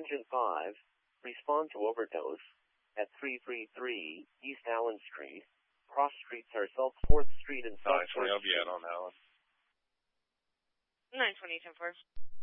Engine 5, respond to overdose at 333 East Allen Street. Cross streets are South 4th Street and South 4th Street. I'll be out on that one. 920, 10-4.